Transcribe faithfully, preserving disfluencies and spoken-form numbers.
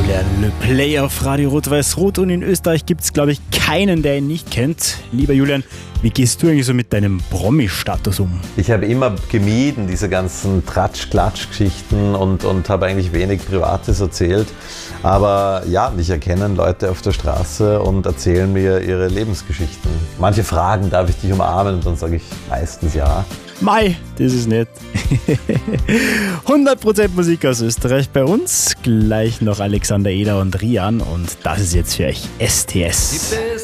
Julian Le Play auf Radio Rot-Weiß-Rot und in Österreich gibt es, glaube ich, keinen, der ihn nicht kennt. Lieber Julian, wie gehst du eigentlich so mit deinem Promi-Status um? Ich habe immer gemieden, diese ganzen Tratsch-Klatsch-Geschichten und, und habe eigentlich wenig Privates erzählt. Aber ja, mich erkennen Leute auf der Straße und erzählen mir ihre Lebensgeschichten. Manche fragen, darf ich dich umarmen? Und dann sage ich meistens ja. Mei, das ist nett. hundert Prozent Musik aus Österreich bei uns. Gleich noch Alexander Eder und Rian und das ist jetzt für euch S T S.